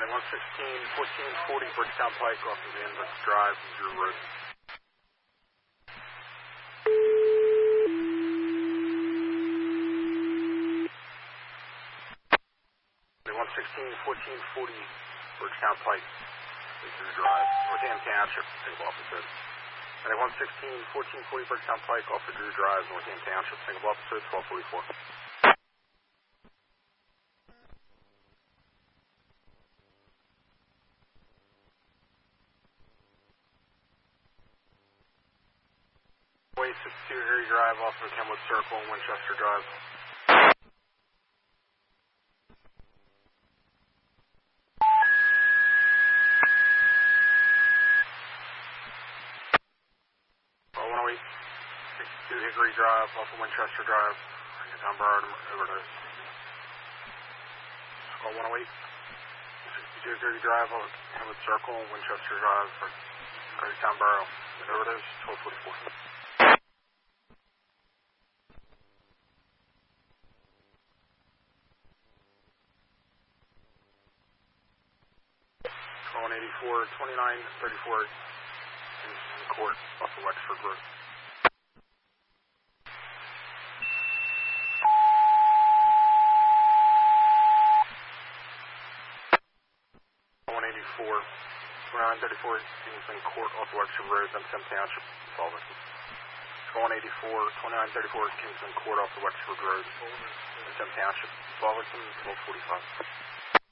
116, 1440 Bricktown Pike off of Inlet Drive, Drew Road. 1440 Bridgetown Pike, Drew Drive, Northampton Township, single officer. 116, 1440 Bridgetown Pike off of Drew Drive, Northampton Township, single officer, 1244. Way 62 Erie Drive off of Kenwood Circle, Winchester Drive. Hickory Drive off of Winchester Drive, Town Borough overdose. Call 108, 62 Hickory Drive off of Kenwood Circle, Winchester Drive, Town Borough, overdose, 1244. Call 184, 2934 in court off of Wexford Road. 2934 Kingsman Court off Wexford Road, Bentham Township, Solvent. 184, 2934 Kingsman Court off the Wexford Road, Bentham Township, Solvent, 1245.